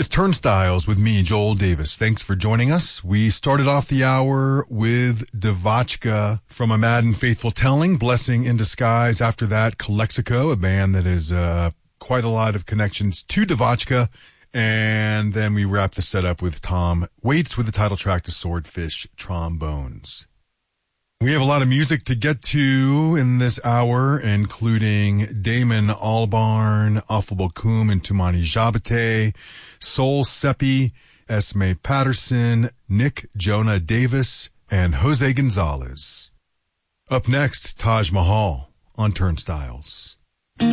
Turnstiles with me, Joel Davis. Thanks for joining us. We started off the hour with Devotchka from A Mad and Faithful Telling, Blessing in Disguise. After that, Calexico, a band that has quite a lot of connections to Devotchka. And then we wrapped the set up with Tom Waits with the title track to Swordfish Trombones. We have a lot of music to get to in this hour, including Damon Albarn, Affable Bokum, and Tumani Jabate, Sol Seppi, Esme Patterson, Nick Jonah Davis, and Jose Gonzalez. Up next, Taj Mahal on Turnstiles.